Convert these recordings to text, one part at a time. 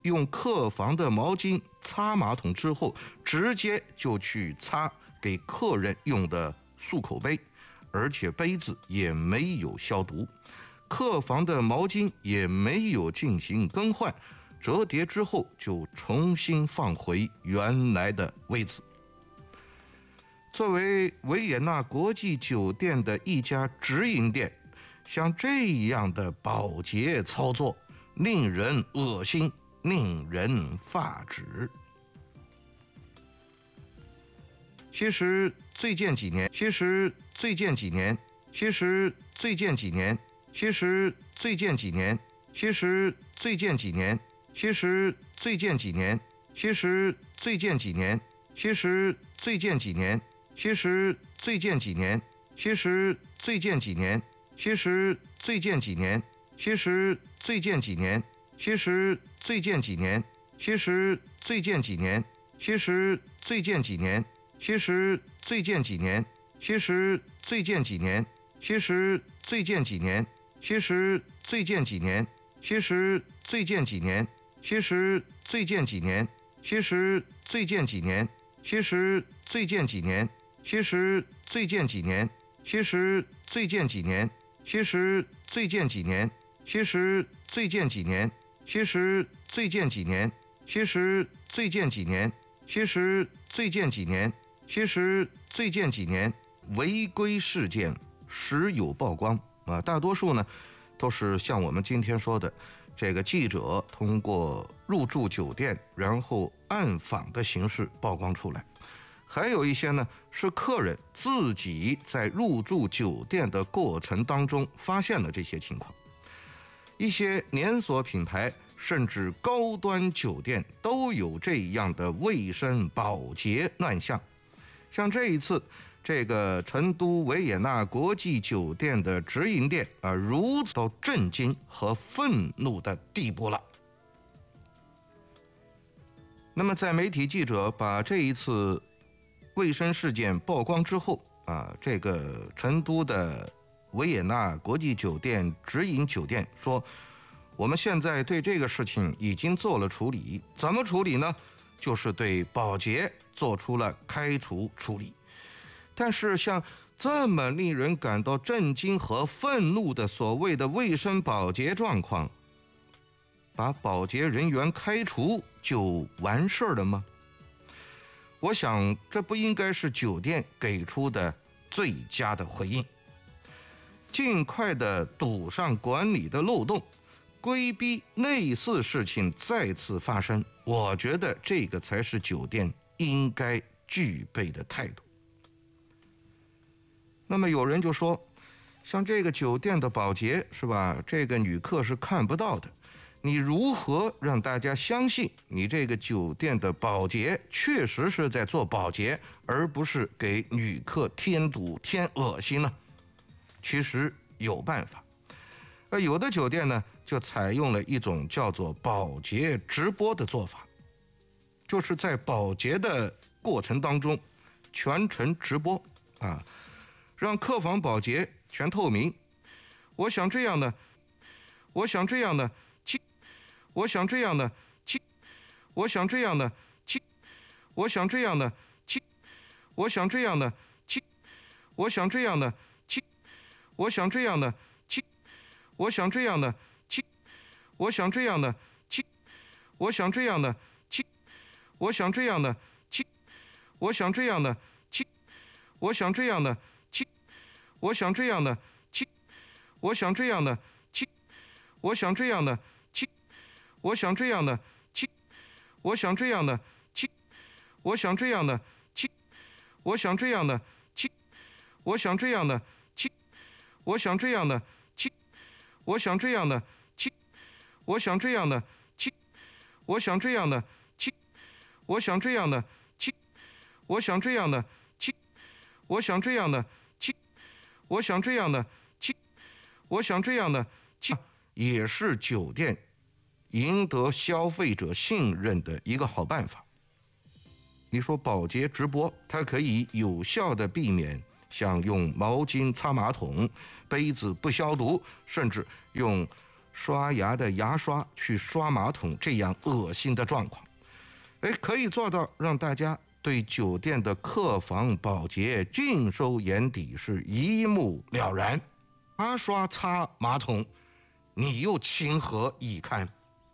用客房的毛巾擦马桶之后，直接就去擦给客人用的漱口杯，而且杯子也没有消毒，客房的毛巾也没有进行更换，折叠之后就重新放回原来的位置。作为维也纳国际酒店的一家直营店，像这样的保洁操作令人恶心，令人发指。其实最近几年，违规事件时有曝光啊，大多数呢都是像我们今天说的，这个记者通过入住酒店然后暗访的形式曝光出来，还有一些呢是客人自己在入住酒店的过程当中发现了这些情况。一些连锁品牌甚至高端酒店都有这样的卫生保洁乱象。像这一次这个成都维也纳国际酒店的直营店如此到震惊和愤怒的地步了。那么在媒体记者把这一次卫生事件曝光之后这个成都的维也纳国际酒店直营酒店说，我们现在对这个事情已经做了处理，怎么处理呢？就是对保洁做出了开除处理。但是像这么令人感到震惊和愤怒的所谓的卫生保洁状况，把保洁人员开除就完事儿了吗？我想这不应该是酒店给出的最佳的回应。尽快的堵上管理的漏洞，规避类似事情再次发生，我觉得这个才是酒店应该具备的态度。那么有人就说，像这个酒店的保洁是吧，这个女客是看不到的，你如何让大家相信你这个酒店的保洁确实是在做保洁，而不是给女客添堵添恶心呢？其实有办法。有的酒店呢就采用了一种叫做保洁直播的做法，就是在保洁的过程当中全程直播让客房保洁全透明。我想这样呢，也是酒店赢得消费者信任的一个好办法。你说保洁直播，它可以有效的避免像用毛巾擦马桶、杯子不消毒，甚至用刷牙的牙刷去刷马桶这样恶心的状况。可以做到让大家对酒店的客房保洁尽收眼底，是一目了然。牙刷擦马桶，你又情何以堪？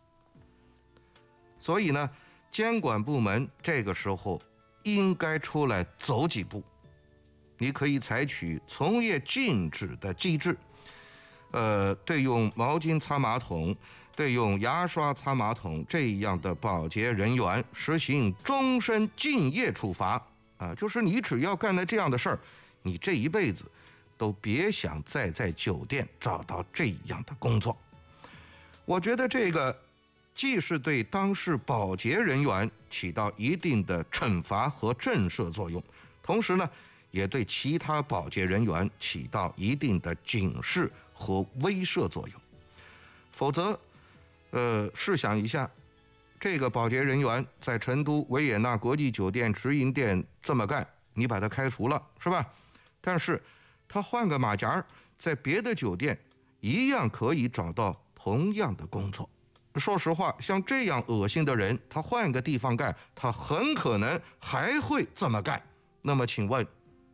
所以呢，监管部门这个时候应该出来走几步。你可以采取从业禁止的机制，对用毛巾擦马桶、对用牙刷擦马桶这样的保洁人员实行终身敬业处罚啊，就是你只要干了这样的事儿，你这一辈子都别想再在酒店找到这样的工作。我觉得这个既是对当事保洁人员起到一定的惩罚和震慑作用，同时呢，也对其他保洁人员起到一定的警示和威慑作用。否则，试想一下，这个保洁人员在成都维也纳国际酒店直营店这么干，你把他开除了，是吧？但是他换个马甲，在别的酒店一样可以找到同样的工作。说实话，像这样恶心的人，他换个地方干，他很可能还会这么干。那么请问，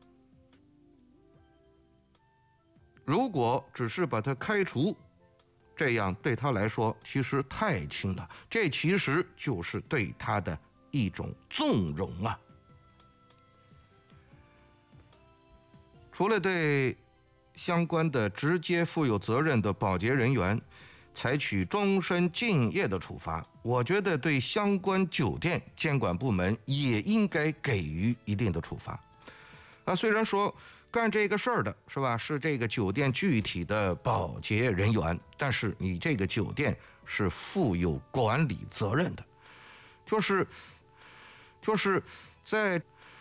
如果只是把他开除，这样对他来说其实太轻了，这其实就是对他的一种纵容啊。除了对相关的直接负有责任的保洁人员采取终身敬业的处罚，我觉得对相关酒店监管部门也应该给予一定的处罚。虽然说干这个事儿的是吧，是这个酒店具体的保洁人员，但是你这个酒店是负有管理责任的，就是在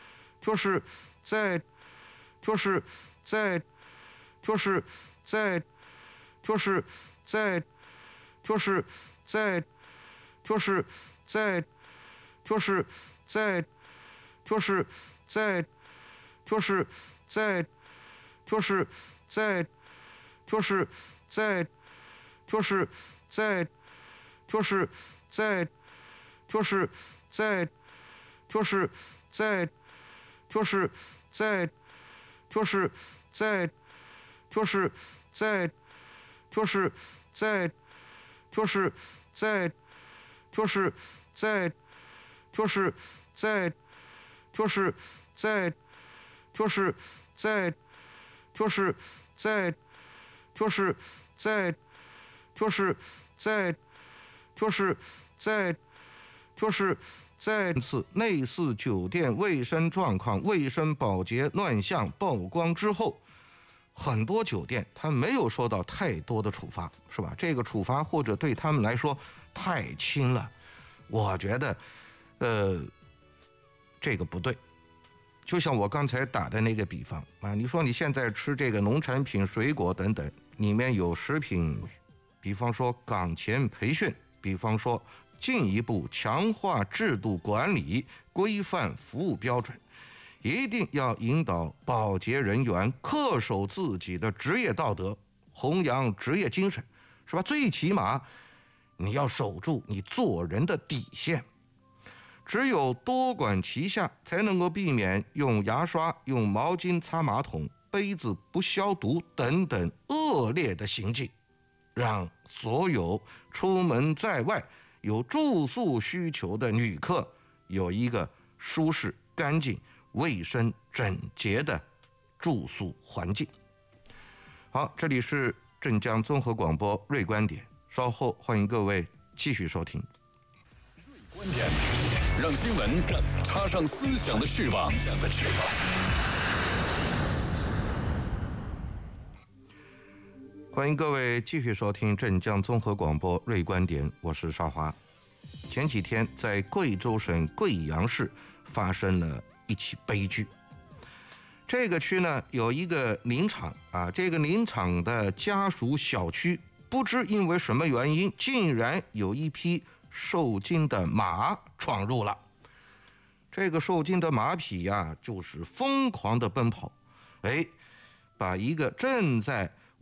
类似酒店卫生状况、卫生保洁乱象曝光之后，很多酒店它没有受到太多的处罚，是吧？这个处罚或者对他们来说太轻了，我觉得，这个不对。就像我刚才打的那个比方啊，你说你现在吃这个农产品、水果等等，里面有食品，比方说岗前培训，比方说进一步强化制度管理，规范服务标准，一定要引导保洁人员恪守自己的职业道德，弘扬职业精神，是吧？最起码你要守住你做人的底线。只有多管齐下，才能够避免用牙刷、用毛巾擦马桶、杯子不消毒等等恶劣的行径，让所有出门在外有住宿需求的旅客有一个舒适、干净、卫生、整洁的住宿环境。好，这里是镇江综合广播锐观点，稍后欢迎各位继续收听。 锐观点，让新闻插上思想的翅膀。 欢迎各位继续收听镇江综合广播锐观点，我是邵华。前几天在贵州省贵阳市发生了一起悲剧。这个区呢有一个林场啊，这个林场的家属小区不知因为什么原因，竟然有一匹受惊的马闯入了。这个受惊的马匹呀，就是疯狂的奔跑，把一个正在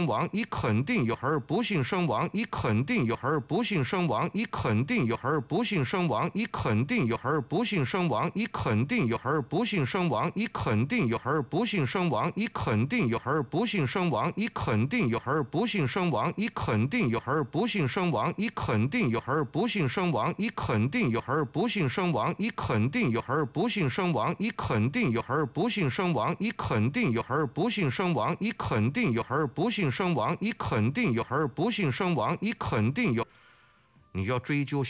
身亡，你肯定有而不幸身亡，你肯定有而不幸身亡，你肯定有而不幸身亡，你肯定有而不幸身亡，你肯定有而不幸身亡，你肯定有而不幸身亡，你肯定有而不幸身亡，你肯定有而不幸身亡，你肯定有而不幸身亡，你肯定有而不幸身亡，你肯定有而不幸身亡，你肯定有而不幸身亡，你肯定有而不幸身亡，你肯定有而不幸身亡，你肯定有而不幸身亡，你肯定有而不幸身亡，你肯定有，你要追究